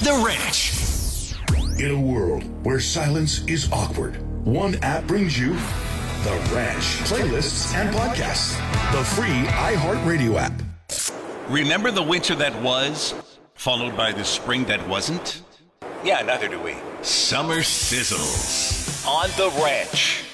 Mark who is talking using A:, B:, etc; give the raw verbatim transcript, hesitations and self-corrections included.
A: The Ranch.
B: In a world where silence is awkward, one app brings you The Ranch. Playlists and podcasts. The free iHeartRadio app.
A: Remember the winter that was, followed by the spring that wasn't? Yeah, neither do we. Summer sizzles on The Ranch.